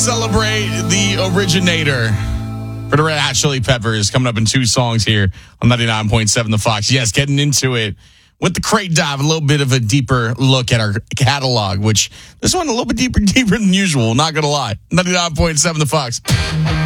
celebrate the originator for the Red Hot Chili Peppers coming up in 2 songs here on 99.7 The Fox. Yes, getting into it with the Crate Dive, a little bit of a deeper look at our catalog, which this one a little bit deeper than usual, not going to lie. 99.7 The Fox.